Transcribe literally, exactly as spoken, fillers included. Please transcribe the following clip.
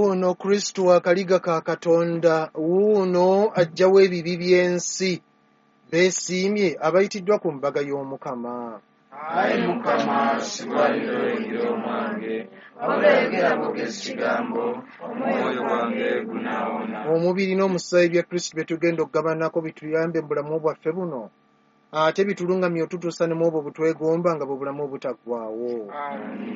wuuno Kristo akaliga ka Katonda, wuuno ajjawo ebibi by'ensi. Beesiimye abayitiddwa ku mbaga y'Omukama. Ayi Mukama, siwaliro eri omwange, wabula bwogezi kigambo, omwoyo gwange gunaawona. Omubiri n'omusaayi bya Kristo bye tugenda okugabanako bituyambe mu bulamu bwaffe buno, ate bitulungamye otutuusa ne mu obwo butwegomba nga bwe bulamu obutaggwaawo. Amen.